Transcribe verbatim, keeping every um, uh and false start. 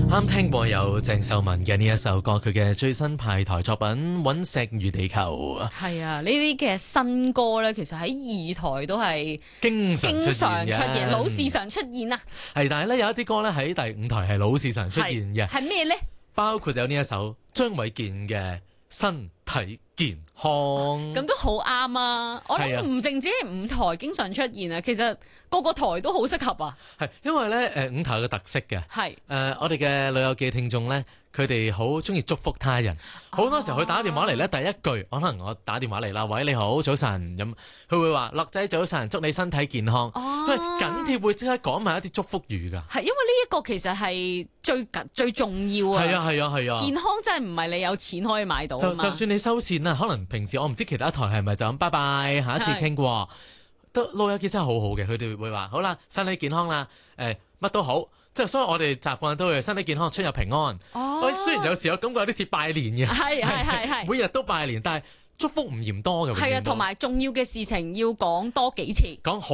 啱聽過有鄭秀文嘅呢一首歌，佢嘅最新派台作品《隕石與地球》。 係啊，呢啲嘅新歌咧，其實喺二台都係經常出現嘅， 出現老時常出現啊。 係，但係咧有一啲歌咧喺第五台係老時常出現嘅。 係咩咧？ 包括有呢一首張衛健嘅《身體健康》。 咁都好啱啊！我諗唔淨止係五台經常出現啊，其實個個台都好適合啊。 係因為咧誒五台有個特色嘅。係誒、呃、我哋嘅老友記聽眾咧，佢哋好中意祝福他人，好、哦、多時候佢打電話嚟咧，第一句可能我打電話嚟啦，喂，你好早晨，咁佢會話樂仔早晨，祝你身體健康。佢緊貼會即刻講埋一啲祝福語㗎。係因為呢一個其實係最緊最重要啊。 係啊係啊係啊！ 健康真係唔係你有錢可以買到。 就就算你收線啦，可能平時我唔知其他台係咪就咁拜拜，下一次傾過。都老友記真係好好嘅，佢哋會話好啦，身體健康啦，誒、欸、乜都好。即係所以我哋習慣都會身體健康、出入平安。哦，雖然有時我感覺有啲似拜年嘅， 係係係係， 每日都拜年，但係祝福唔嫌多嘅。 係啊，同埋重要嘅事情要講多幾次。 講好